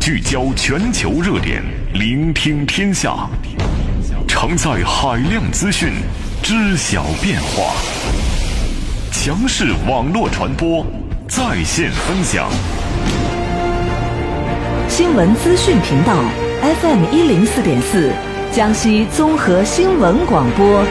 聚焦全球热点，聆听天下，承载海量资讯，知晓变化。强势网络传播，在线分享。 新闻资讯频道 FM 104.4，江西综合新闻广播。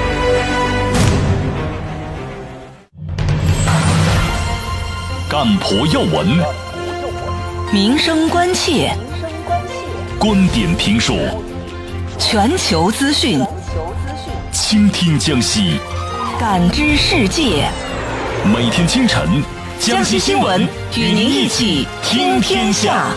干婆要闻， 民生关切， 观点评述， 全球资讯， 倾听江西， 感知世界。 每天清晨， 江西新闻与您一起听天下。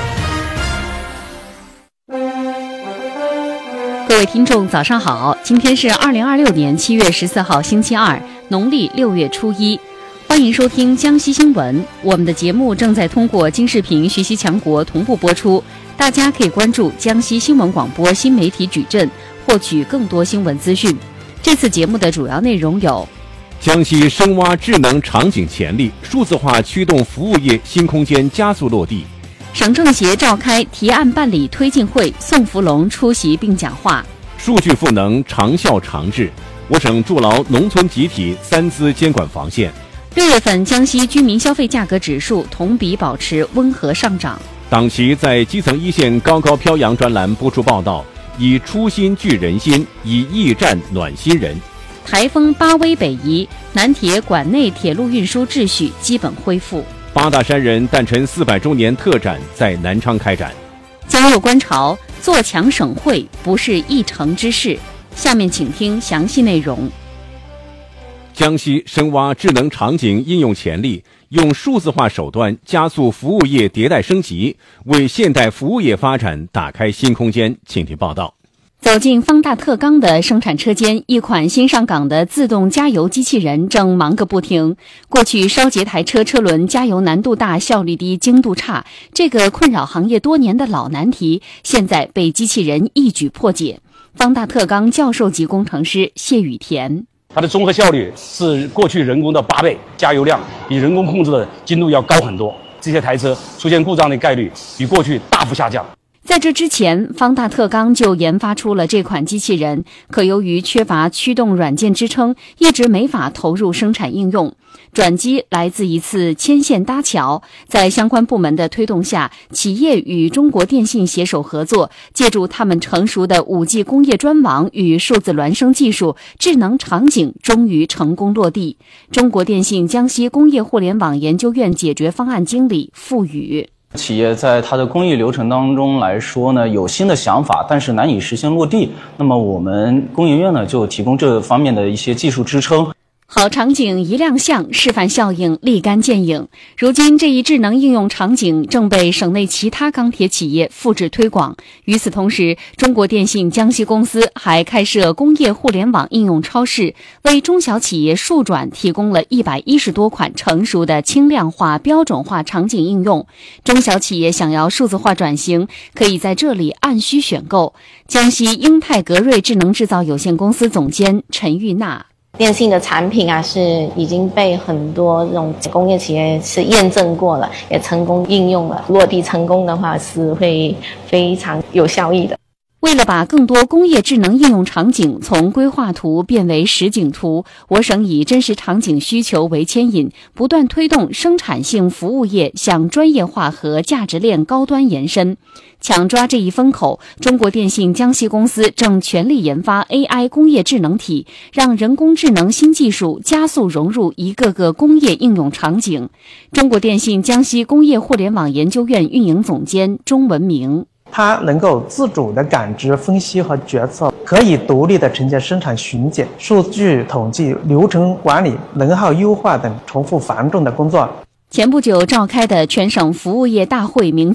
各位听众早上好，今天是2026年7月14号星期二，农历6月初一。欢迎收听江西新闻，我们的节目正在通过京视频学习强国同步播出，大家可以关注江西新闻广播新媒体矩阵，获取更多新闻资讯。这次节目的主要内容有： 江西深挖智能场景潜力，数字化驱动服务业新空间加速落地； 省政协召开提案办理推进会，宋福龙出席并讲话； 数据赋能长效长治，我省筑牢农村集体三资监管防线。 6月份江西居民消费价格指数同比保持温和上涨。 党旗在基层一线高高飘扬专栏播出报道，以初心聚人心，以驿站暖心人。 台风巴威北移，南铁管内铁路运输秩序基本恢复。 八大山人诞辰400周年特展在南昌开展。 江右观潮，做强省会不是一城之事。下面请听详细内容。 江西深挖智能场景应用潜力，用数字化手段加速服务业迭代升级，为现代服务业发展打开新空间。请听报道。 走进方大特钢的生产车间，一款新上岗的自动加油机器人正忙个不停。过去烧结台车车轮加油难度大、效率低、精度差，这个困扰行业多年的老难题，现在被机器人一举破解。方大特钢教授级工程师谢雨田。 它的综合效率是过去人工的8倍，加油量比人工控制的精度要高很多，这些台车出现故障的概率比过去大幅下降。 在这之前，方大特钢就研发出了这款机器人，可由于缺乏驱动软件支撑，一直没法投入生产应用。转机来自一次牵线搭桥，在相关部门的推动下，企业与中国电信携手合作，借助他们成熟的5G 工业专网与数字孪生技术，智能场景终于成功落地。中国电信江西工业互联网研究院解决方案经理付宇。 企业在它的工艺流程当中来说呢，有新的想法，但是难以实现落地。那么我们工研院呢，就提供这方面的一些技术支撑。 好场景一亮相，示范效应立竿见影。如今这一智能应用场景正被省内其他钢铁企业复制推广。与此同时，中国电信江西公司还开设工业互联网应用超市，为中小企业数转提供了110多款成熟的轻量化、标准化场景应用。中小企业想要数字化转型，可以在这里按需选购。江西英泰格瑞智能制造有限公司总监陈玉娜。 电信的产品啊，是已经被很多这种工业企业是验证过了，也成功应用了。落地成功的话，是会非常有效益的。 为了把更多工业智能应用场景从规划图变为实景图，我省以真实场景需求为牵引，不断推动生产性服务业向专业化和价值链高端延伸。抢抓这一风口，中国电信江西公司正全力研发 AI 工业智能体，让人工智能新技术加速融入一个个工业应用场景。中国电信江西工业互联网研究院运营总监钟文明。 它能够自主的感知、分析和决策，可以独立的承接生产巡检、数据统计、流程管理、能耗优化等重复繁重的工作。 前不久召开的全省服务业大会明